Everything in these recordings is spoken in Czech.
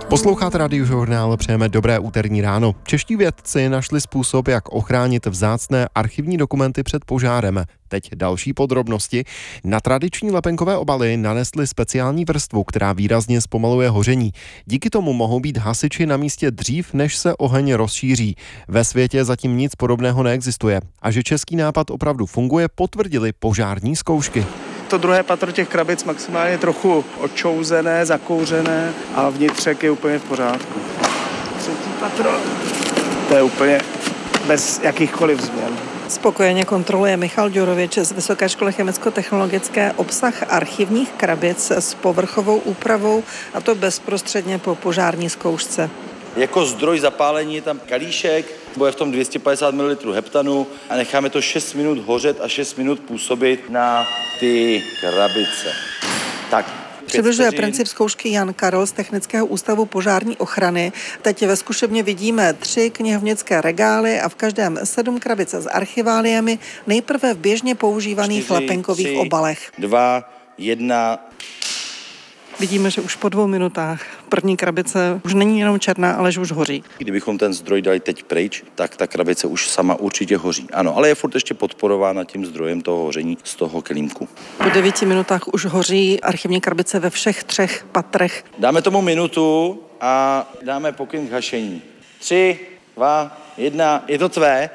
Posloucháte Radiožurnál, přejeme dobré úterní ráno. Čeští vědci našli způsob, jak ochránit vzácné archivní dokumenty před požárem. Teď další podrobnosti. Na tradiční lepenkové obaly nanesli speciální vrstvu, která výrazně zpomaluje hoření. Díky tomu mohou být hasiči na místě dřív, než se oheň rozšíří. Ve světě zatím nic podobného neexistuje. A že český nápad opravdu funguje, potvrdili požární zkoušky. To druhé patro těch krabic maximálně trochu odčouzené, zakouřené a vnitřek je úplně v pořádku. Třetí patro, to je úplně bez jakýchkoliv změn. Spokojeně kontroluje Michal Ďurovič z Vysoké školy chemicko-technologické obsah archivních krabic s povrchovou úpravou, a to bezprostředně po požární zkoušce. Jako zdroj zapálení je tam kalíšek, bude v tom 250 ml heptanu a necháme to 6 minut hořet a 6 minut působit na ty krabice. Tak. Přibližuje princip zkoušky Jan Karel z Technického ústavu požární ochrany. Teď ve zkušebně vidíme 3 knihovnické regály a v každém 7 krabic s archiváliemi, nejprve v běžně používaných 4, lepenkových 3, obalech. 2, 1. Vidíme, že už po 2 minutách první krabice už není jenom černá, ale že už hoří. Kdybychom ten zdroj dali teď pryč, tak ta krabice už sama určitě hoří. Ano, ale je furt ještě podporována tím zdrojem toho hoření z toho kelímku. Po 9 minutách už hoří archivní krabice ve všech 3 patrech. Dáme tomu minutu a dáme pokyn k hašení. 3, 2, 1, je to tvé.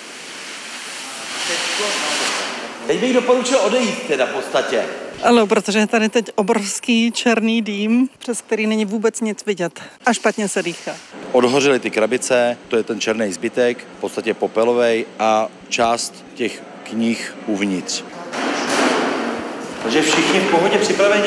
Teď bych doporučil odejít teda v podstatě. Ano, protože je tady teď obrovský černý dým, přes který není vůbec nic vidět a špatně se dýchá. Odhořely ty krabice, to je ten černý zbytek, v podstatě popelovej a část těch knih uvnitř. Takže všichni v pohodě připraveni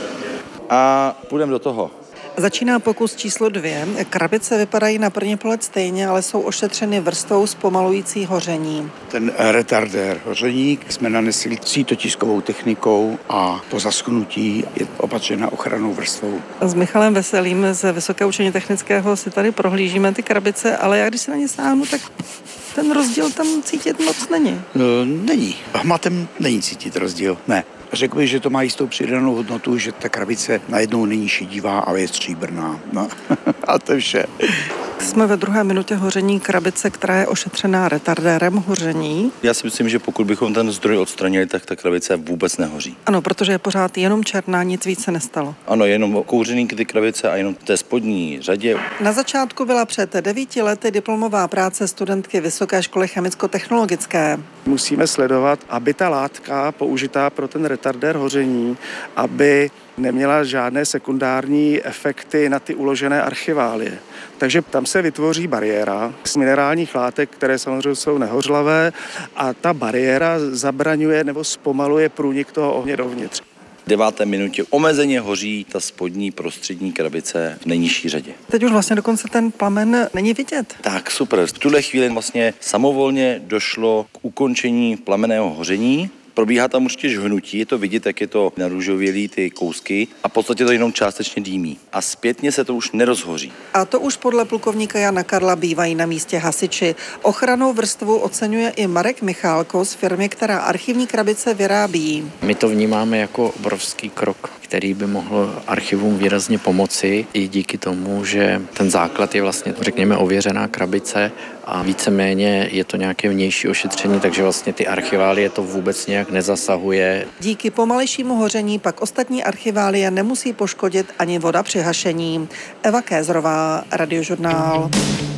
a půjdeme do toho. Začíná pokus číslo 2. Krabice vypadají na první pohled stejně, ale jsou ošetřeny vrstvou zpomalující hoření. Ten retardér hoření jsme nanesli sítotiskovou technikou a po zaschnutí je opatřena ochrannou vrstvou. S Michalem Veselým z Vysokého učení technického si tady prohlížíme ty krabice, ale já když se na ně sáhnu, tak ten rozdíl tam cítit moc není. Není. Hmatem není cítit rozdíl, ne. Řekl bych, že to má jistou přidanou hodnotu, že ta krabice najednou není šedivá, ale je stříbrná. No. A to je vše. Jsme ve 2. minutě hoření krabice, která je ošetřená retardérem hoření. Já si myslím, že pokud bychom ten zdroj odstranili, tak ta krabice vůbec nehoří. Ano, protože je pořád jenom černá, nic víc se nestalo. Ano, jenom kouřený ty krabice a jenom v té spodní řadě. Na začátku byla před 9 lety diplomová práce studentky Vysoké školy chemicko-technologické. Musíme sledovat, aby ta látka použitá pro ten retardér hoření, aby neměla žádné sekundární efekty na ty uložené archiválie. Takže tam se vytvoří bariéra z minerálních látek, které samozřejmě jsou nehořlavé, a ta bariéra zabraňuje nebo zpomaluje průnik toho ohně dovnitř. V 9. minutě omezeně hoří ta spodní prostřední krabice v nejnižší řadě. Teď už vlastně dokonce ten plamen není vidět. Tak, super. V tuhle chvíli vlastně samovolně došlo k ukončení plamenného hoření. Probíhá tam určitě žhnutí, je to vidět, jak je to narůžovělý ty kousky a v podstatě to jenom částečně dýmí. A zpětně se to už nerozhoří. A to už podle plukovníka Jana Karla bývají na místě hasiči. Ochrannou vrstvu oceňuje i Marek Michálko z firmy, která archivní krabice vyrábí. My to vnímáme jako obrovský krok, který by mohl archivům výrazně pomoci i díky tomu, že ten základ je vlastně, řekněme, ověřená krabice a víceméně je to nějaké vnější ošetření, takže vlastně ty archiválie to vůbec nějak nezasahuje. Díky pomalejšímu hoření pak ostatní archiválie nemusí poškodit ani voda při hašení. Eva Kézrová, Radiožurnál.